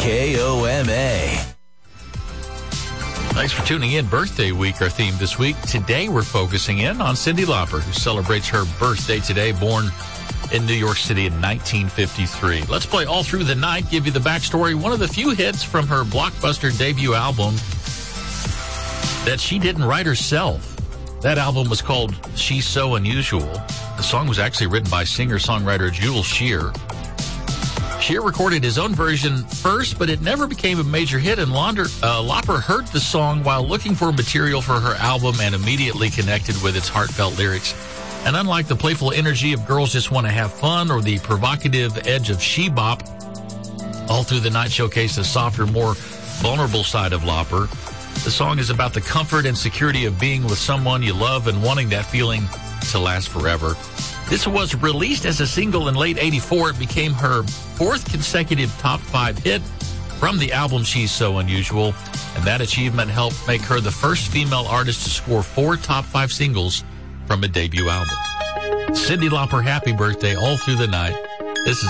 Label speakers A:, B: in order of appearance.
A: KOMA.
B: Thanks for tuning in. Birthday Week, our theme this week. Today we're focusing in on Cyndi Lauper, who celebrates her birthday today, born in New York City in 1953. Let's play All Through the Night, give you the backstory. One of the few hits from her blockbuster debut album that she didn't write herself. That album was called She's So Unusual. The song was actually written by singer-songwriter Jules Shear. Shear recorded his own version first, but it never became a major hit, and Lauper heard the song while looking for material for her album and immediately connected with its heartfelt lyrics. And unlike the playful energy of Girls Just Want to Have Fun or the provocative edge of She Bop, All Through the Night showcased a softer, more vulnerable side of Lauper. The song is about the comfort and security of being with someone you love and wanting that feeling to last forever. This was released as a single in late '84. It became her fourth consecutive top 5 hit from the album She's So Unusual, and that achievement helped make her the first female artist to score 4 top 5 singles from a debut album. Cyndi Lauper, happy birthday, All Through the Night. This is